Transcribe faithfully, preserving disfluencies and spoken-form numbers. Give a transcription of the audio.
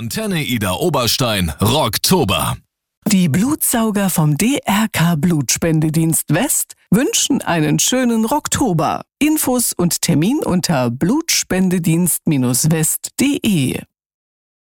Antenne Ida Oberstein Rocktober. Die Blutsauger vom D R K Blutspendedienst West wünschen einen schönen Rocktober. Infos und Termin unter blutspendedienst Bindestrich west punkt de.